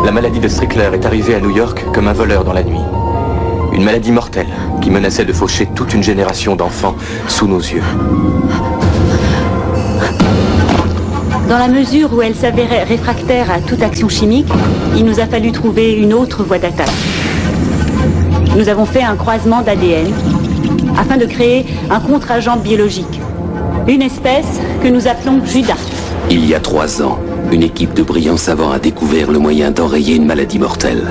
La maladie de Strickler est arrivée à New York comme un voleur dans la nuit. Une maladie mortelle qui menaçait de faucher toute une génération d'enfants sous nos yeux. Dans la mesure où elle s'avérait réfractaire à toute action chimique, il nous a fallu trouver une autre voie d'attaque. Nous avons fait un croisement d'ADN afin de créer un contre-agent biologique. Une espèce que nous appelons Judas. Il y a 3 ans, une équipe de brillants savants a découvert le moyen d'enrayer une maladie mortelle.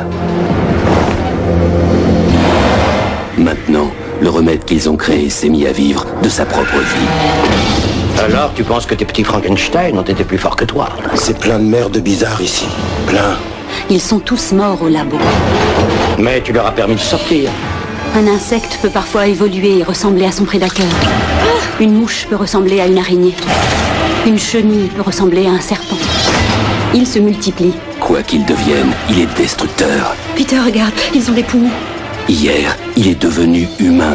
Maintenant, le remède qu'ils ont créé s'est mis à vivre de sa propre vie. Alors, tu penses que tes petits Frankenstein ont été plus forts que toi? C'est plein de merde bizarre ici. Plein. Ils sont tous morts au labo. Mais tu leur as permis de sortir. Un insecte peut parfois évoluer et ressembler à son prédateur. Une mouche peut ressembler à une araignée. Une chenille peut ressembler à un serpent. Ils se multiplient. Quoi qu'il devienne, il est destructeur. Peter, regarde, ils ont des poumons. Hier, il est devenu humain.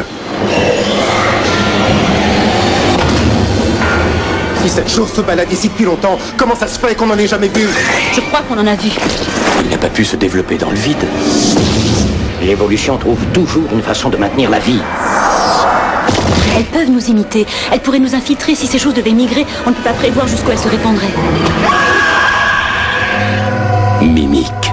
Si cette chose se balade ici depuis longtemps, comment ça se fait qu'on n'en ait jamais vu? Je crois qu'on en a vu. Il n'a pas pu se développer dans le vide. L'évolution trouve toujours une façon de maintenir la vie. Elles peuvent nous imiter. Elles pourraient nous infiltrer si ces choses devaient migrer. On ne peut pas prévoir jusqu'où elles se répandraient. Mimique.